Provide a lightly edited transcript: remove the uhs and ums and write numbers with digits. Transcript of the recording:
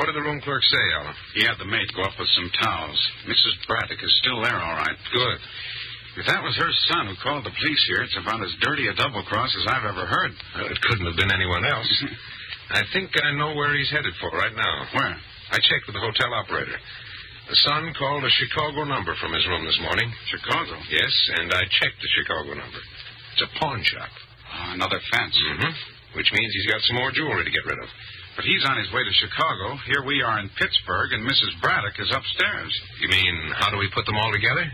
What did the room clerk say, Alan? He had the maid go up with some towels. Mrs. Braddock is still there, all right. Good. If that was her son who called the police here, it's about as dirty a double-cross as I've ever heard. Well, it couldn't have been anyone else. I think I know where he's headed for right now. Where? I checked with the hotel operator. The son called a Chicago number from his room this morning. Chicago? Yes, and I checked the Chicago number. It's a pawn shop. Another fence. Mm-hmm. Which means he's got some more jewelry to get rid of. But he's on his way to Chicago. Here we are in Pittsburgh, and Mrs. Braddock is upstairs. You mean, how do we put them all together?